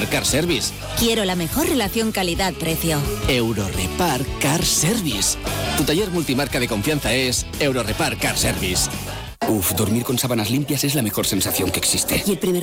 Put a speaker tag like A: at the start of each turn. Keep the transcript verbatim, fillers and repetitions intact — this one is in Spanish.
A: Eurorepar Car Service.
B: Quiero la mejor relación calidad-precio.
A: Eurorepar Car Service. Tu taller multimarca de confianza es Eurorepar Car Service.
C: Uf, dormir con sábanas limpias es la mejor sensación que existe.
B: Y el primer